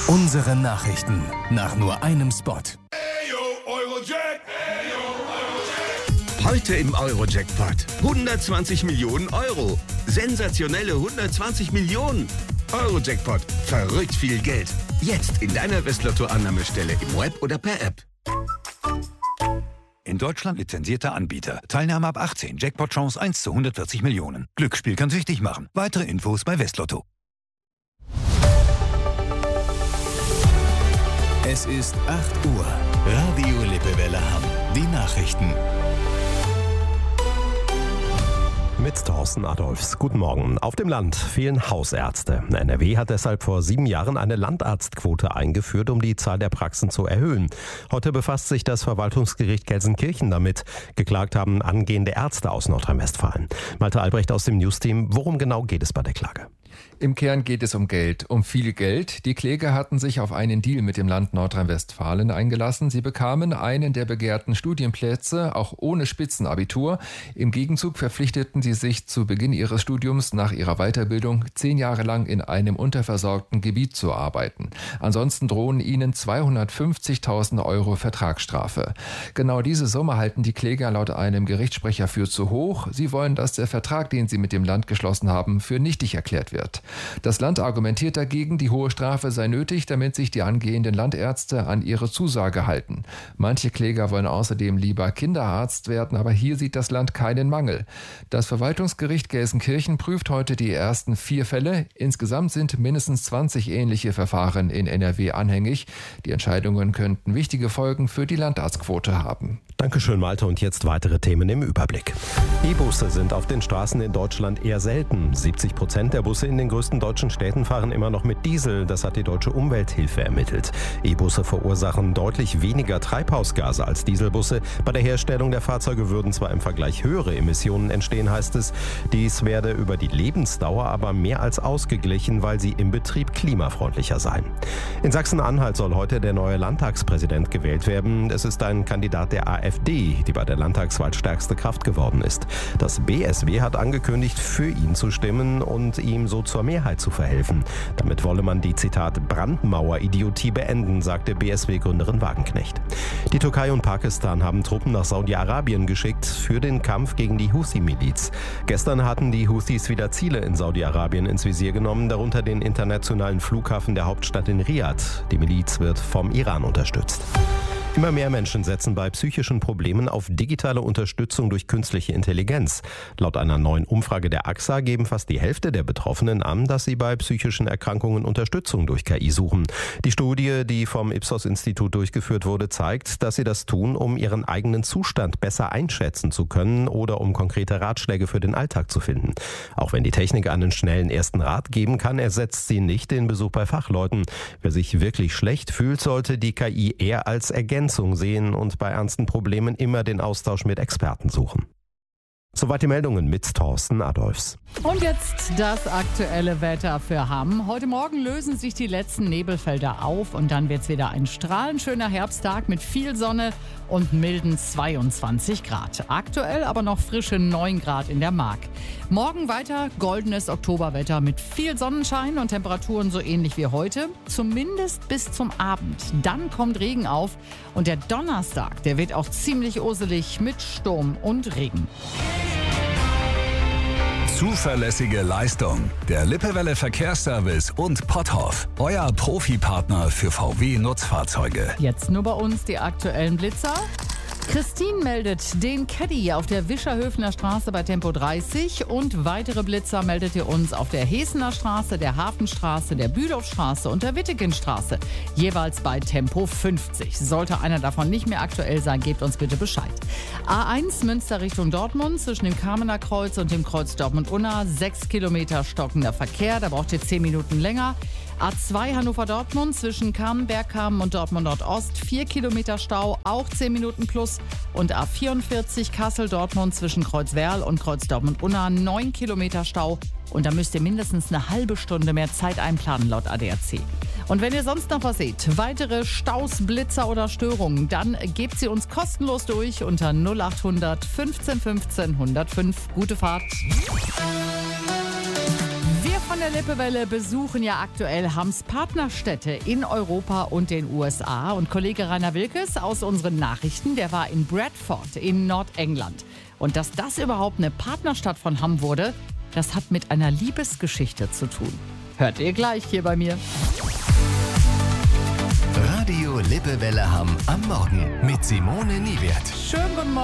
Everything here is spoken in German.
Unsere Nachrichten nach nur einem Spot. Heute im Euro-Jackpot 120 Millionen Euro. Sensationelle 120 Millionen. Euro-Jackpot. Verrückt viel Geld. Jetzt in deiner Westlotto-Annahmestelle im Web oder per App. In Deutschland lizenzierter Anbieter. Teilnahme ab 18. Jackpot-Chance 1 zu 140 Millionen. Glücksspiel kann süchtig machen. Weitere Infos bei Westlotto. Es ist 8 Uhr. Radio Lippewelle Hamm. Die Nachrichten. Mit Thorsten Adolfs. Guten Morgen. Auf dem Land fehlen Hausärzte. NRW hat deshalb vor 7 Jahren eine Landarztquote eingeführt, um die Zahl der Praxen zu erhöhen. Heute befasst sich das Verwaltungsgericht Gelsenkirchen damit. Geklagt haben angehende Ärzte aus Nordrhein-Westfalen. Malte Albrecht aus dem Newsteam. Worum genau geht es bei der Klage? Im Kern geht es um Geld, um viel Geld. Die Kläger hatten sich auf einen Deal mit dem Land Nordrhein-Westfalen eingelassen. Sie bekamen einen der begehrten Studienplätze, auch ohne Spitzenabitur. Im Gegenzug verpflichteten sie sich zu Beginn ihres Studiums nach ihrer Weiterbildung 10 Jahre lang in einem unterversorgten Gebiet zu arbeiten. Ansonsten drohen ihnen 250.000 Euro Vertragsstrafe. Genau diese Summe halten die Kläger laut einem Gerichtssprecher für zu hoch. Sie wollen, dass der Vertrag, den sie mit dem Land geschlossen haben, für nichtig erklärt wird. Das Land argumentiert dagegen, die hohe Strafe sei nötig, damit sich die angehenden Landärzte an ihre Zusage halten. Manche Kläger wollen außerdem lieber Kinderarzt werden, aber hier sieht das Land keinen Mangel. Das Verwaltungsgericht Gelsenkirchen prüft heute die ersten 4 Fälle. Insgesamt sind mindestens 20 ähnliche Verfahren in NRW anhängig. Die Entscheidungen könnten wichtige Folgen für die Landarztquote haben. Dankeschön, Malte. Und jetzt weitere Themen im Überblick. E-Busse sind auf den Straßen in Deutschland eher selten. 70% der Busse in den größten deutschen Städten fahren immer noch mit Diesel. Das hat die Deutsche Umwelthilfe ermittelt. E-Busse verursachen deutlich weniger Treibhausgase als Dieselbusse. Bei der Herstellung der Fahrzeuge würden zwar im Vergleich höhere Emissionen entstehen, heißt es. Dies werde über die Lebensdauer aber mehr als ausgeglichen, weil sie im Betrieb klimafreundlicher seien. In Sachsen-Anhalt soll heute der neue Landtagspräsident gewählt werden. Es ist ein Kandidat der AfD, die bei der Landtagswahl stärkste Kraft geworden ist. Das BSW hat angekündigt, für ihn zu stimmen und ihm so zur Mehrheit zu verhelfen. Damit wolle man die, Zitat, Brandmauer-Idiotie beenden, sagte BSW-Gründerin Wagenknecht. Die Türkei und Pakistan haben Truppen nach Saudi-Arabien geschickt für den Kampf gegen die Houthi-Miliz. Gestern hatten die Houthis wieder Ziele in Saudi-Arabien ins Visier genommen, darunter den internationalen Flughafen der Hauptstadt in Riad. Die Miliz wird vom Iran unterstützt. Immer mehr Menschen setzen bei psychischen Problemen auf digitale Unterstützung durch künstliche Intelligenz. Laut einer neuen Umfrage der AXA geben fast die Hälfte der Betroffenen an, dass sie bei psychischen Erkrankungen Unterstützung durch KI suchen. Die Studie, die vom Ipsos-Institut durchgeführt wurde, zeigt, dass sie das tun, um ihren eigenen Zustand besser einschätzen zu können oder um konkrete Ratschläge für den Alltag zu finden. Auch wenn die Technik einen schnellen ersten Rat geben kann, ersetzt sie nicht den Besuch bei Fachleuten. Wer sich wirklich schlecht fühlt, sollte die KI eher als Ergänzung sehen und bei ernsten Problemen immer den Austausch mit Experten suchen. Soweit die Meldungen mit Thorsten Adolfs. Und jetzt das aktuelle Wetter für Hamm. Heute Morgen lösen sich die letzten Nebelfelder auf und dann wird es wieder ein strahlend schöner Herbsttag mit viel Sonne und milden 22 Grad. Aktuell aber noch frische 9 Grad in der Mark. Morgen weiter goldenes Oktoberwetter mit viel Sonnenschein und Temperaturen so ähnlich wie heute. Zumindest bis zum Abend. Dann kommt Regen auf und der Donnerstag, der wird auch ziemlich uselig mit Sturm und Regen. Zuverlässige Leistung. Der Lippewelle Verkehrsservice und Potthoff. Euer Profipartner für VW-Nutzfahrzeuge. Jetzt nur bei uns die aktuellen Blitzer. Christine meldet den Caddy auf der Wischerhöfener Straße bei Tempo 30 und weitere Blitzer meldet ihr uns auf der Hesener Straße, der Hafenstraße, der Bülowstraße und der Wittegenstraße, jeweils bei Tempo 50. Sollte einer davon nicht mehr aktuell sein, gebt uns bitte Bescheid. A1 Münster Richtung Dortmund zwischen dem Kamener Kreuz und dem Kreuz Dortmund-Unna, 6 Kilometer stockender Verkehr, da braucht ihr 10 Minuten länger. A2 Hannover-Dortmund zwischen Kamen und Dortmund Nordost, 4 Kilometer Stau, auch 10 Minuten plus. Und A44 Kassel-Dortmund zwischen Kreuzwerl und Kreuz Dortmund-Unna, 9 Kilometer Stau. Und da müsst ihr mindestens eine halbe Stunde mehr Zeit einplanen laut ADAC. Und wenn ihr sonst noch was seht, weitere Staus, Blitzer oder Störungen, dann gebt sie uns kostenlos durch unter 0800 15 15 105. Gute Fahrt. Wir von der der Lippewelle besuchen ja aktuell Hams Partnerstädte in Europa und den USA. Und Kollege Rainer Wilkes aus unseren Nachrichten, der war in Bradford in Nordengland. Und dass das überhaupt eine Partnerstadt von Hamm wurde, das hat mit einer Liebesgeschichte zu tun. Hört ihr gleich hier bei mir. Radio Lippewelle Hamm am Morgen mit Simone Niewert. Schönen guten Morgen.